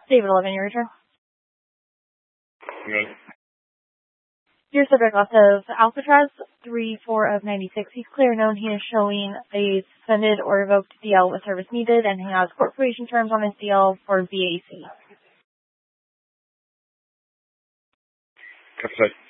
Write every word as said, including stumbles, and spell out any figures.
David eleven, your return. Good. Your subject off of Alcatraz, three four of ninety-six. He's clear known. He is showing a suspended or revoked D L with service needed, and he has corporation terms on his D L for V A C. Copy.